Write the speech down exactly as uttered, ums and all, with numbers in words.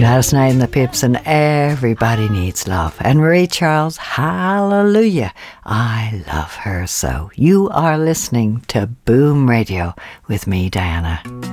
Gladys Knight and the Pips and Everybody Needs Love. And Marie Charles, hallelujah, I love her so. You are listening to Boom Radio with me, Diana.